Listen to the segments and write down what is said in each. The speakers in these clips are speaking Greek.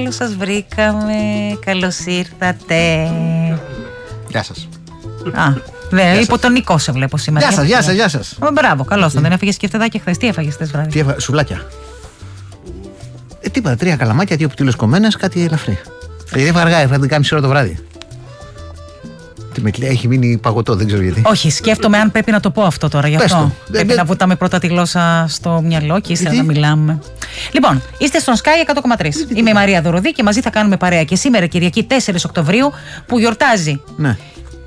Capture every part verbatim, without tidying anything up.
καλώς σας βρήκαμε. Καλώς ήρθατε. Γεια σας. Α, βέβαια, υποτονικό σε βλέπω σήμερα. Γεια σας, γεια σας, γεια σας. Μπράβο, καλώς τον. Δεν έφαγες και φτεδάκια χθες. Τι έφαγες χθες βράδυ? Τι έφαγα, σουβλάκια. Ε, τίποτα, τρία καλαμάκια, δύο πτήλες κομμένες, κάτι ελαφρύ. Γιατί έφαγα αργά, έφαγα δεκάμιση ώρα το βράδυ. Τι με κλαίει, έχει μείνει παγωτό, δεν ξέρω γιατί. Όχι, σκέφτομαι αν πρέπει να το πω αυτό τώρα γι' αυτό. Πρέπει δεν... να βουτάμε πρώτα τη γλώσσα στο μυαλό και ύστερα να μιλάμε. Λοιπόν, είστε στον Sky εκατό κόμμα τρία. Είμαι η Μαρία Δωροδή και μαζί θα κάνουμε παρέα. Και σήμερα, Κυριακή τέσσερις Οκτωβρίου, που γιορτάζει. Ναι.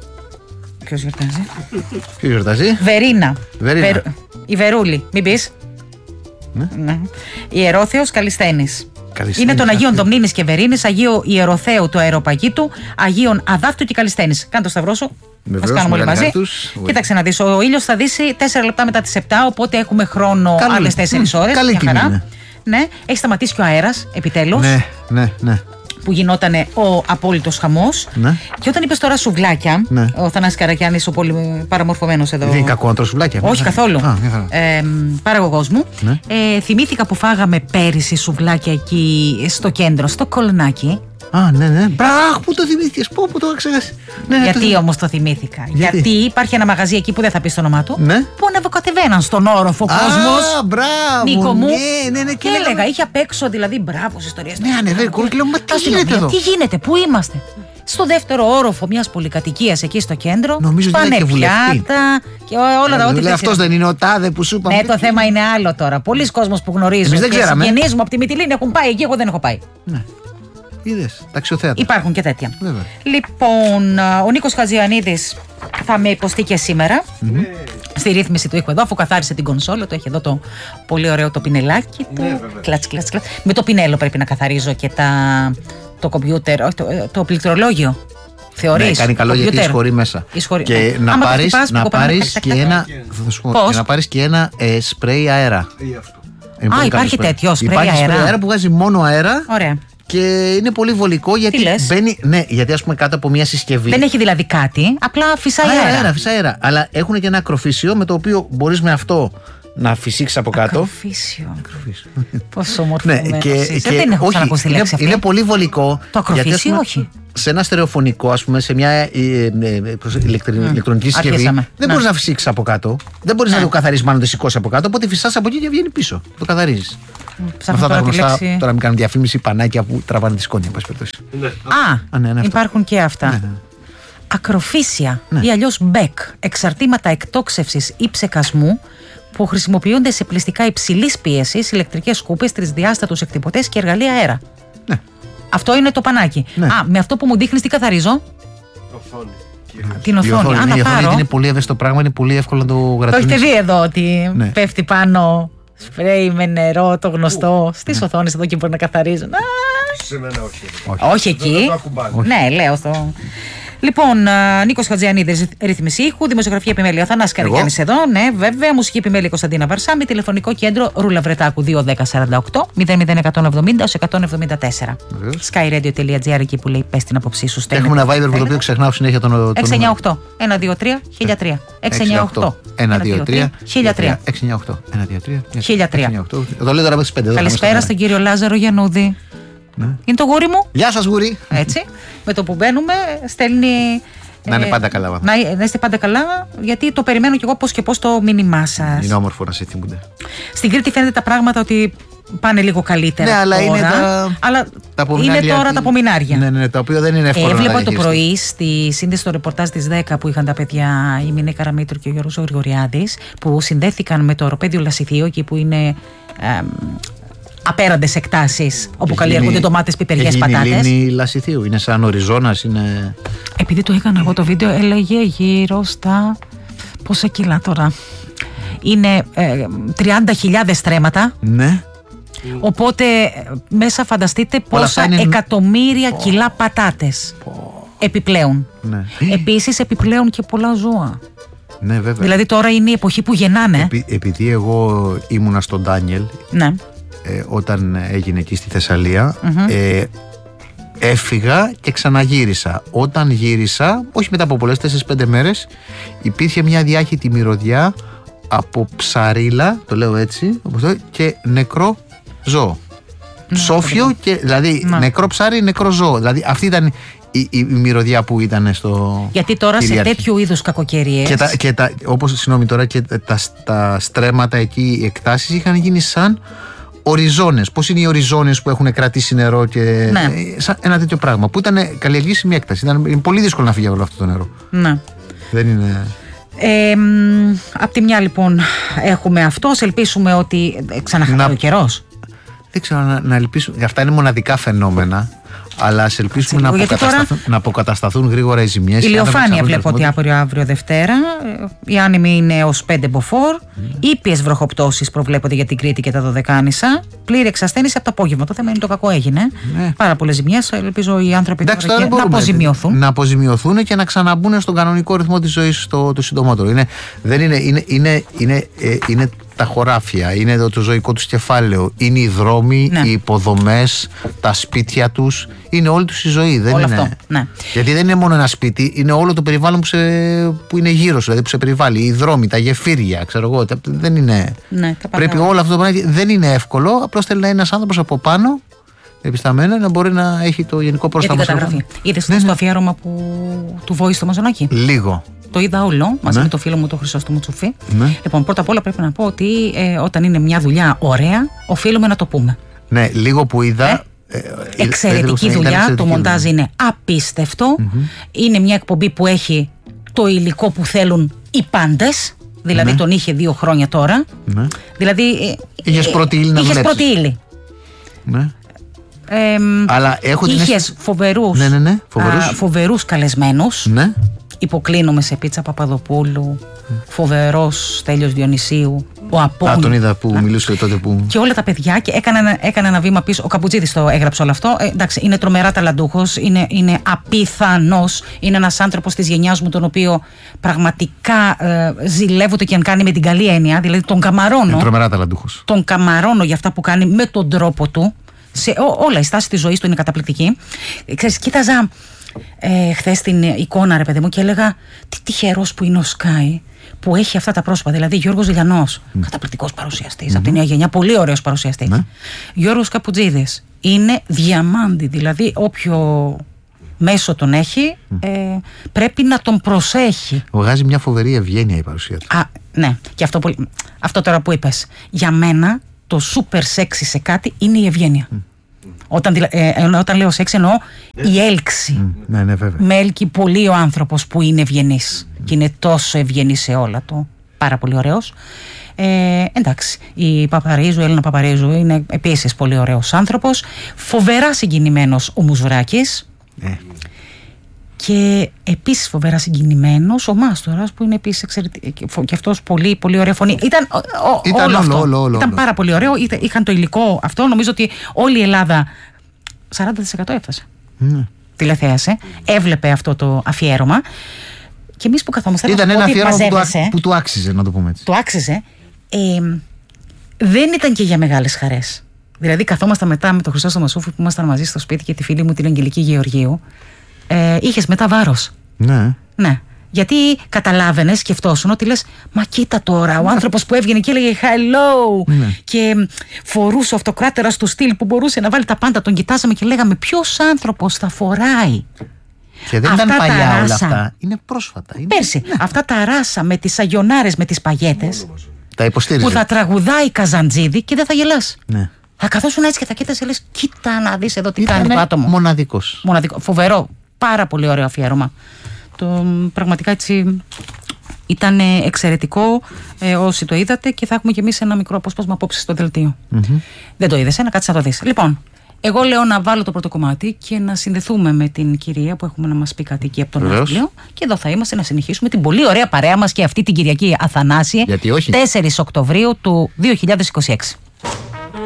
Ποιος γιορτάζει? Ποιος γιορτάζει? Βερίνα. Βερίνα. Βερ... Η Βερούλη. Μην πεις. Ναι. Ναι. Ιερόθεος Καλισθένης. Καλισθένης. Είναι των Αγίων Δομνίνης και Βερίνης, Αγίου Ιεροθέου του Αεροπαγίτου, Αγίων Αδάφτου και Καλισθένης. Κάνε το σταυρό σου. Μας κάνουμε όλοι μαζί. Κοίταξε να δεις, ο ήλιος θα δύσει τέσσερα λεπτά μετά τις επτά, οπότε έχουμε χρόνο άλλες τέσσερις ώρες. Καλή τιμή. Ναι, έχει σταματήσει και ο αέρας, επιτέλους. Ναι, ναι, ναι. Που γινόταν ο απόλυτος χαμός. Ναι. Και όταν είπες τώρα σουβλάκια, ναι. Ο Θανάσης Καρακιάνης, ο πολύ παραμορφωμένος εδώ. Δεν είναι κακό να τρώω σουβλάκια? Όχι καθόλου. Α, ε, παραγωγός μου. Ναι. Ε, θυμήθηκα που φάγαμε πέρυσι σουβλάκια εκεί στο κέντρο, στο Κολονάκι. Α, ναι, ναι. Μπράχ, πού το θυμήθηκες, πού, πού το είχα ξεχάσει. Ναι, γιατί το... όμως το θυμήθηκα? Γιατί? Γιατί υπάρχει ένα μαγαζί εκεί που δεν θα πει το όνομά του. Ναι. Που ανεβοκατεβαίναν στον όροφο κόσμος. Α, μπράβο. Νίκο μου. Ναι, ναι, ναι, και, και έλεγα, λέγαμε... είχε απ' έξω δηλαδή μπράβο ιστορίες. Ναι, ανεβαίνει κούρ και λέω, μα τι γίνεται εδώ? Τι γίνεται, πού είμαστε? Στο δεύτερο όροφο μιας πολυκατοικίας εκεί στο κέντρο. Νομίζω πάνε πιάτα και όλα τα ό,τι. Αυτός δεν είναι ο τάδε που σου είπα? Ναι, το θέμα είναι άλλο τώρα. Πολλοί κόσμος που γνωρίζουν. Εμείς δεν ξέραμε. Συγγενείς μου από τη Μυτιλήνη έχουν πάει εκεί, εγώ δεν έχω πάει. Ναι. Είδες, ταξιοθέατα. Υπάρχουν και τέτοια. Βέβαια. Λοιπόν, ο Νίκος Χατζιαννίδης θα με υποστεί και σήμερα mm-hmm. στη ρύθμιση του ήχου εδώ, αφού καθάρισε την κονσόλα του. Έχει εδώ το πολύ ωραίο το πινελάκι του. Ναι, κλατς, κλατς, κλατς. Με το πινέλο πρέπει να καθαρίζω και τα, το κομπιούτερ, όχι, το, το πληκτρολόγιο. Θεωρείς? Ναι, κάνει καλό γιατί εισχωρεί μέσα. Εισχωρεί. Και ναι. να Άμα πάρεις, χτυπάς, να πάρεις και, ένα, και να πάρεις και ένα ε, σπρέι αέρα. Α, υπάρχει τέτοιο σπρέι αέρα. Υπάρχει σπρέι αέρα που βγάζει μόνο αέρα. Ωραία. Και είναι πολύ βολικό γιατί μπαίνει. Ναι, γιατί ας πούμε κάτω από μια συσκευή. Δεν έχει δηλαδή κάτι, απλά φυσάει αέρα. Αέρα, φυσάει αέρα. Αλλά έχουν και ένα ακροφύσιο με το οποίο μπορείς με αυτό να φυσήξεις από κάτω. Ακροφύσιο. Πόσο όμορφο. Ναι, και, και δεν έχω ξανακούσει τη λέξη αυτή. Είναι πολύ βολικό. Το ακροφύσιο, όχι. Σε ένα στερεοφωνικό, ας πούμε, σε μια ε, ε, ηλεκτρι, mm. ηλεκτρονική συσκευή, Αρχίσαμε. δεν μπορείς να φυσήξεις από κάτω. Δεν μπορείς να το καθαρίσεις, μάλλον το σηκώσεις από κάτω. Οπότε φυσάς από εκεί και βγαίνει πίσω. Το καθαρίζεις. Αυτά τα γνωστά, λέξη... τώρα μην κάνουν διαφήμιση, πανάκια που τραβάνε τη σκόνη, εν πάση περιπτώσει. Α, Α ναι, ναι, υπάρχουν και αυτά. Ναι, ναι. Ακροφύσια ναι. ή αλλιώς μπεκ, εξαρτήματα εκτόξευσης ή ψεκασμού που χρησιμοποιούνται σε πληστικά υψηλής πίεσης, ηλεκτρικές σκούπες, τρισδιάστατους εκτυπωτές και εργαλεία αέρα. Ναι. Αυτό είναι το πανάκι. Ναι. Α, με αυτό που μου δείχνεις τι καθαρίζω? Οθόνη. Την οθόνη. οθόνη. Α, ναι, να η πάρω. Είναι πολύ ευαίσθητο πράγμα, είναι πολύ εύκολο να το γρατζουνίσεις. Το έχετε δει εδώ ότι ναι. πέφτει πάνω σπρέι με νερό, το γνωστό, στις ναι. οθόνες εδώ και μπορεί να καθαρίζουν. Σε μένα όχι. Όχι, όχι εκεί. Όχι. Ναι, λέω αυτό. Λοιπόν, Νίκος Χατζιαννίδης, ρύθμιση ήχου, δημοσιογραφία επιμέλεια Θανάσης Καρακιάνης εδώ, ναι, βέβαια, μουσική επιμέλεια Κωνσταντίνα Βαρσάμη, τηλεφωνικό κέντρο Ρούλα Βρετάκου δύο ένα μηδέν σαράντα οκτώ μηδέν μηδέν εκατόν εβδομήντα εκατόν εβδομήντα τέσσερα. skyradio.gr εκεί που λέει πες την άποψή σου. Έχουμε ένα Viber που το οποίο ξεχνάω συνέχεια τον. έξι εννιά οκτώ ένα δύο τρία χίλια τρία. έξι εννιά οκτώ ένα δύο τρία χίλια τρία. έξι εννιά οκτώ ένα δύο τρία χίλια τρία. Το λέω τώρα με τις πέντε. Καλησπέρα στον κύριο Λάζαρο Γιαννούδη. Ναι. Είναι το γούρι μου. Γεια σας, γούρι. Έτσι. Με το που μπαίνουμε, στέλνει. Να είναι πάντα καλά. Να, να είστε πάντα καλά, γιατί το περιμένω κι εγώ πώς και πώς το μήνυμά σας. Είναι όμορφο να σε θυμούνται. Στην Κρήτη φαίνεται τα πράγματα ότι πάνε λίγο καλύτερα. Ναι, αλλά τώρα, είναι, τα... αλλά τα είναι τώρα τα απομεινάρια. Ναι, ναι, ναι, τα οποία δεν είναι εύκολο. Έβλεπα να το πρωί στη σύνδεση στο ρεπορτάζ της δέκα που είχαν τα παιδιά η Μινέ Καραμήτρου και ο Γιώργος Γρηγοριάδης, που συνδέθηκαν με το οροπέδιο Λασιθείο, εκεί που είναι. Ε, απέραντες εκτάσεις όπου καλλιεργούνται ντομάτες, πιπεριές, πατάτες. Είναι Λασιθίου, είναι σαν οριζόνας, είναι. Επειδή το έκανα εγώ το βίντεο, έλεγε γύρω στα. Πόσα κιλά τώρα. Είναι ε, τριάντα χιλιάδες στρέμματα. Ναι. Οπότε μέσα φανταστείτε πόσα είναι... εκατομμύρια oh. κιλά πατάτες oh. επιπλέον. Ναι. Επίσης επιπλέον και πολλά ζώα. Ναι, βέβαια. Δηλαδή τώρα είναι η εποχή που γεννάνε. Επει, επειδή εγώ ήμουνα στον Ντάνιελ. Ναι. Ε, όταν έγινε εκεί στη Θεσσαλία, mm-hmm. ε, έφυγα και ξαναγύρισα. Όταν γύρισα, όχι μετά από πολλές, τέσσερις πέντε μέρες, υπήρχε μια διάχυτη μυρωδιά από ψαρίλα, το λέω έτσι, και νεκρό ζώο. Ψόφιο και δηλαδή να. νεκρό ψάρι, νεκρό ζώο. Δηλαδή αυτή ήταν η, η, η μυρωδιά που ήταν στο. Γιατί τώρα κυριάρχη. Σε τέτοιου είδους κακοκαιρίες. Και, τα, και τα, όπως συγγνώμη τώρα, και τα, τα στρέμματα εκεί, οι εκτάσεις είχαν γίνει σαν οριζόνες. Πώς είναι οι οριζόνες που έχουν κρατήσει νερό και. Ναι. Σαν ένα τέτοιο πράγμα. Που ήταν καλλιεργήσιμη έκταση. Ήταν είναι πολύ δύσκολο να φύγει όλο αυτό το νερό. Ναι. Δεν είναι. Ε, απ' τη μια λοιπόν έχουμε αυτό. Σε ελπίσουμε ότι ξαναχαλάει ο καιρός. Δεν ξέρω να, να ελπίσουμε. Αυτά είναι μοναδικά φαινόμενα. Αλλά ας ελπίσουμε να αποκατασταθούν, τώρα... να αποκατασταθούν γρήγορα οι ζημιές. Ηλιοφάνεια βλέπω ότι αύριο, αύριο Δευτέρα. Η άνεμη είναι ως πέντε μποφόρ. Mm. Ήπιες βροχοπτώσεις προβλέπονται για την Κρήτη και τα Δωδεκάνησα. Πλήρη εξασθένηση από το απόγευμα. Το θέμα είναι το κακό έγινε. Mm. Πάρα πολλές ζημιές. Ελπίζω οι άνθρωποι Εντάξει, τώρα να αποζημιωθούν. Να αποζημιωθούν και να ξαναμπούν στον κανονικό ρυθμό της ζωής το, το συντομότερο. Είναι, δεν είναι, είναι, είναι, είναι, ε, είναι τα χωράφια, είναι το, το ζωικό τους κεφάλαιο, είναι οι δρόμοι, ναι. οι υποδομές, τα σπίτια τους, είναι όλη τους η ζωή. Δεν όλο είναι... αυτό, ναι. Γιατί δεν είναι μόνο ένα σπίτι, είναι όλο το περιβάλλον που, σε, που είναι γύρω σου, δηλαδή που σε περιβάλλει, οι δρόμοι, τα γεφύρια, ξέρω εγώ, δεν είναι... Ναι, πρέπει όλο αυτό το πράγμα, δεν είναι εύκολο, απλώς θέλει να είναι ένας άνθρωπος από πάνω, επισταμένο, να μπορεί να έχει το γενικό πρόσταγμα. Για την καταγραφή. Είδες ναι, στο αφιέρωμα που του βόησε το Μαζονάκι. Λίγο. Το είδα όλο μαζί ναι. με το φίλο μου τον Χρυσόστομο Τσουφή. Ναι. Λοιπόν, πρώτα απ' όλα πρέπει να πω ότι ε, όταν είναι μια δουλειά ωραία, οφείλουμε να το πούμε. Ναι, λίγο που είδα. Ε, ε, εξαιρετική ε, δουλειά. Εξαιρετική το μοντάζ δουλειά. Είναι απίστευτο. Mm-hmm. Είναι μια εκπομπή που έχει το υλικό που θέλουν οι πάντες. Δηλαδή ναι. τον είχε δύο χρόνια τώρα. Ναι. Δηλαδή. Ε, είχες πρώτη ύλη να είχες πρώτη ύλη. Ναι. Ε, Αλλά έχω την είχες αίσθηση... φοβερούς, ναι, ναι, ναι. φοβερούς. Α, φοβερούς καλεσμένους. Ναι. Υποκλίνομαι σε Πίτσα Παπαδοπούλου, φοβερός Στέλιος Διονυσίου, ο Απόλλων. Α, τον είδα που α, μιλούσε τότε που. Και όλα τα παιδιά και έκανε, έκανε ένα βήμα πίσω. Ο Καπουτζίδης το έγραψε όλο αυτό. Ε, εντάξει, είναι τρομερά ταλαντούχος, είναι, είναι απίθανος. Είναι ένας άνθρωπος της γενιάς μου, τον οποίο πραγματικά ε, ζηλεύω το και αν κάνει με την καλή έννοια. Δηλαδή τον καμαρώνω. Είναι τρομερά ταλαντούχος. Τον καμαρώνω για αυτά που κάνει με τον τρόπο του. Σε, ό, όλα η στάση της ζωής του είναι καταπληκτική. Ε, ξέρεις, κοίταζα. Ε, χθες την εικόνα ρε παιδί μου και έλεγα τι τυχερός που είναι ο Sky που έχει αυτά τα πρόσωπα, δηλαδή Γιώργος Ζηλιανός mm. καταπληκτικός παρουσιαστής mm-hmm. από τη νέα γενιά, πολύ ωραίος παρουσιαστής mm. Γιώργος Καπουτζίδης είναι διαμάντη, δηλαδή όποιο μέσο τον έχει mm. ε, πρέπει να τον προσέχει. Βγάζει μια φοβερή ευγένεια η παρουσία του. Α, ναι, και αυτό, που, αυτό τώρα που είπες, για μένα το super sexy σε κάτι είναι η ευγένεια. Mm. Όταν, ε, όταν λέω σεξ εννοώ η έλξη. Mm, ναι, ναι, βέβαια. Με έλκει πολύ ο άνθρωπος που είναι ευγενής mm. και είναι τόσο ευγενής σε όλα του. Πάρα πολύ ωραίος. Ε, εντάξει, η Παπαρίζου, η Έλληνα Παπαρίζου είναι επίσης πολύ ωραίος άνθρωπος. Φοβερά συγκινημένος ο Μουζουράκης. Mm. Και επίσης φοβερά συγκινημένος ο Μάστορας που είναι επίσης εξαιρετικός και αυτός πολύ, πολύ ωραία φωνή. Ήταν, ο, ο, Ήταν όλο, όλο, αυτό. όλο, όλο, Ήταν όλο. πάρα πολύ ωραίο. Είχαν το υλικό αυτό. Νομίζω ότι όλη η Ελλάδα σαράντα τοις εκατό έφτασε. Mm. Τηλεθέασε. Έβλεπε αυτό το αφιέρωμα. Και εμείς που καθόμαστε. Ήταν ένα αφιέρωμα που του, που του άξιζε, να το πούμε έτσι. Το άξιζε. Ε, δεν ήταν και για μεγάλες χαρές. Δηλαδή καθόμασταν μετά με τον Χρυσόστομο Μασούφη που ήμασταν μαζί στο σπίτι και τη φίλη μου την Αγγελική Γεωργίου. Ε, είχες μετά βάρος. Ναι. Ναι. Γιατί καταλάβαινες, σκεφτόσουν ότι λες, μα κοίτα τώρα, ο άνθρωπος που έβγαινε και έλεγε hello ναι. και φορούσε αυτοκράτερα στο στυλ που μπορούσε να βάλει τα πάντα, τον κοιτάζαμε και λέγαμε ποιος άνθρωπος θα φοράει. Και δεν αυτά ήταν παλιά όλα ράσα, αυτά. Είναι πρόσφατα. Είναι... Πέρσι. Ναι. Αυτά τα ράσα με τις αγιονάρες, με τις παγέτες. Τα υποστήριζε. Που θα τραγουδάει Καζαντζίδη και δεν θα γελάς. Ναι. Θα καθόσουν έτσι και θα κοίτασαι, λες, κοίτα να δεις εδώ τι ήταν κάνει το άτομο. Μοναδικός. Μοναδικό. Φοβερό. Πάρα πολύ ωραίο αφιέρωμα. Το, πραγματικά έτσι ήταν εξαιρετικό ε, όσοι το είδατε και θα έχουμε κι εμείς ένα μικρό απόσπασμα απόψε στο δελτίο. Mm-hmm. Δεν το είδες, ένα κάτσε να το δεις. Λοιπόν, εγώ λέω να βάλω το πρώτο κομμάτι και να συνδεθούμε με την κυρία που έχουμε να μας πει κάτι εκεί από τον Ναύπλιο. Και εδώ θα είμαστε να συνεχίσουμε την πολύ ωραία παρέα μας και αυτή την Κυριακή Αθανάση, τέσσερις Οκτωβρίου του δύο χιλιάδες είκοσι έξι.